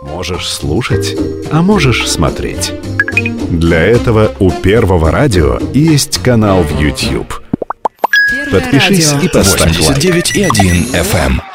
Можешь слушать, а можешь смотреть. Для этого у Первого радио есть канал в YouTube. Подпишись и поставь лайк. 89,1 FM.